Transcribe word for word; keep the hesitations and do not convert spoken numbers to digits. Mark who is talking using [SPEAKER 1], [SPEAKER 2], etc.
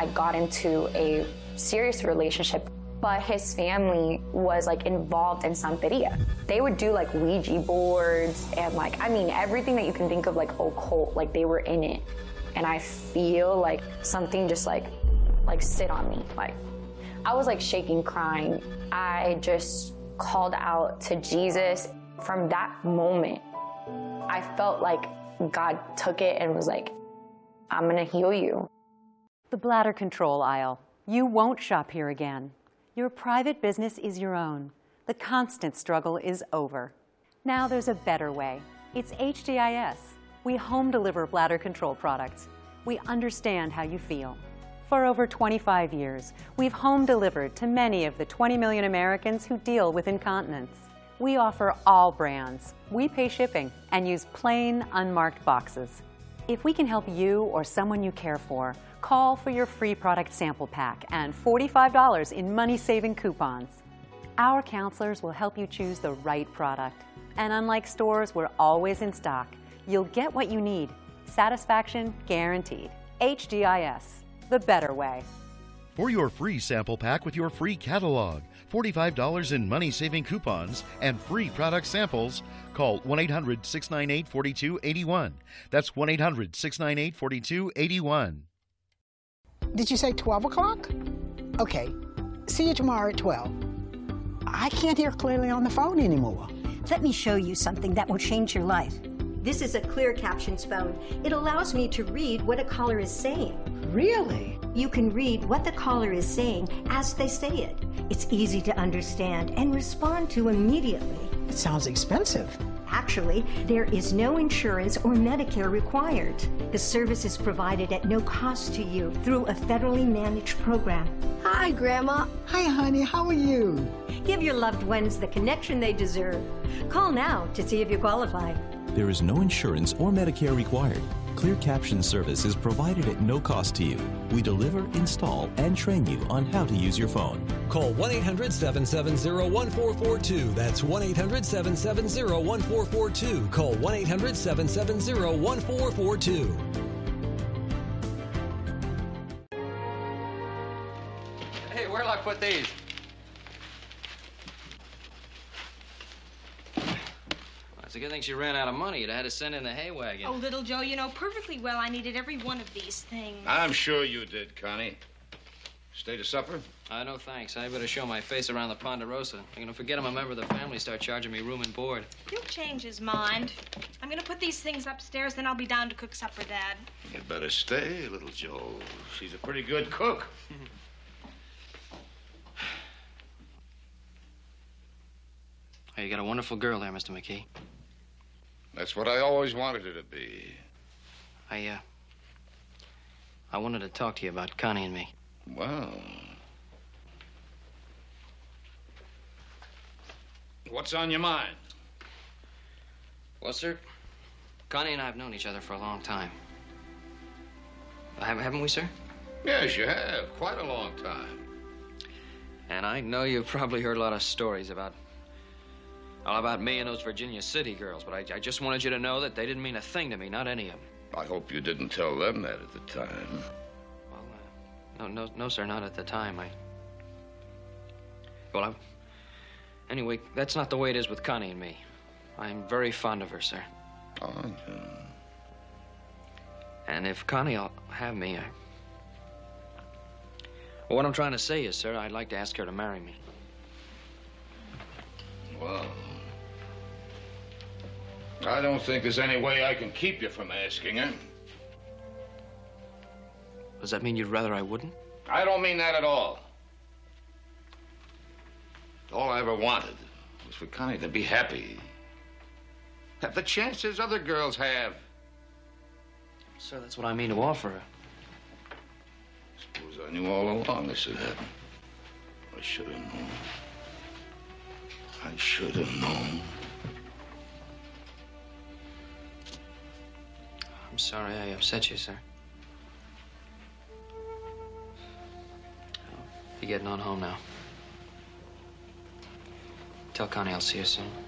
[SPEAKER 1] I got into a serious relationship, but his family was like involved in Santeria. They would do like Ouija boards and like, I mean, everything that you can think of like occult, like they were in it. And I feel like something just like, like sit on me. Like I was like shaking, crying. I just called out to Jesus. From that moment, I felt like God took it and was like, I'm gonna heal you.
[SPEAKER 2] The bladder control aisle. You won't shop here again. Your private business is your own. The constant struggle is over. Now there's a better way. It's H D I S. We home deliver bladder control products. We understand how you feel. For over twenty-five years, we've home delivered to many of the twenty million Americans who deal with incontinence. We offer all brands. We pay shipping and use plain, unmarked boxes. If we can help you or someone you care for, call for your free product sample pack and forty-five dollars in money-saving coupons. Our counselors will help you choose the right product. And unlike stores, we're always in stock. You'll get what you need. Satisfaction guaranteed. H D I S, the better way.
[SPEAKER 3] For your free sample pack with your free catalog, forty-five dollars in money-saving coupons, and free product samples, call one eight hundred, six nine eight, four two eight one. That's one eight hundred, six nine eight, four two eight one.
[SPEAKER 4] Did you say twelve o'clock? Okay. See you tomorrow at twelve. I can't hear clearly on the phone anymore.
[SPEAKER 5] Let me show you something that will change your life. This is a clear captions phone. It allows me to read what a caller is saying.
[SPEAKER 4] Really?
[SPEAKER 5] You can read what the caller is saying as they say it. It's easy to understand and respond to immediately.
[SPEAKER 4] It sounds expensive.
[SPEAKER 5] Actually, there is no insurance or Medicare required. The service is provided at no cost to you through a federally managed program.
[SPEAKER 6] Hi, Grandma.
[SPEAKER 4] Hi, honey. How are you?
[SPEAKER 5] Give your loved ones the connection they deserve. Call now to see if you qualify.
[SPEAKER 7] There is no insurance or Medicare required. Clear Caption service is provided at no cost to you. We deliver, install, and train you on how to use your phone.
[SPEAKER 8] Call one eight hundred, seven seven zero, one four four two. That's one eight hundred, seven seven zero, one four four two. Call one eight hundred, seven seven zero, one four four two.
[SPEAKER 9] Hey, where'll I put these? It's a good thing she ran out of money. You'd have had to send in the hay wagon.
[SPEAKER 10] Oh, little Joe, you know perfectly well I needed every one of these things.
[SPEAKER 11] I'm sure you did, Connie. Stay to supper?
[SPEAKER 9] Uh, no, thanks. I better show my face around the Ponderosa. I'm gonna forget I'm a member of the family, start charging me room and board.
[SPEAKER 10] He'll change his mind. I'm gonna put these things upstairs, then I'll be down to cook supper, Dad.
[SPEAKER 11] You'd better stay, little Joe. She's a pretty good cook.
[SPEAKER 9] Hey, you got a wonderful girl there, Mister McKee.
[SPEAKER 11] That's what I always wanted her to be.
[SPEAKER 9] I, uh... I wanted to talk to you about Connie and me.
[SPEAKER 11] Well... What's on your mind?
[SPEAKER 9] Well, sir, Connie and I have known each other for a long time. Haven't haven't we, sir?
[SPEAKER 11] Yes, you have. Quite a long time.
[SPEAKER 9] And I know you've probably heard a lot of stories about... all about me and those Virginia City girls, but I, I just wanted you to know that they didn't mean a thing to me, not any of them.
[SPEAKER 11] I hope you didn't tell them that at the time.
[SPEAKER 9] Well, uh, no, no, no, sir, not at the time. I... Well, I... Anyway, that's not the way it is with Connie and me. I'm very fond of her, sir.
[SPEAKER 11] Oh, yeah.
[SPEAKER 9] And if Connie'll have me, I... Well, what I'm trying to say is, sir, I'd like to ask her to marry me.
[SPEAKER 11] Well... I don't think there's any way I can keep you from asking her.
[SPEAKER 9] Does that mean you'd rather I wouldn't?
[SPEAKER 11] I don't mean that at all. All I ever wanted was for Connie to be happy. Have the chances other girls have.
[SPEAKER 9] Sir, that's what I mean to offer her.
[SPEAKER 11] Suppose I knew all along this would happen. I should have known. I should have known.
[SPEAKER 9] I'm sorry I upset you, sir. You're getting on home now. Tell Connie I'll see her soon.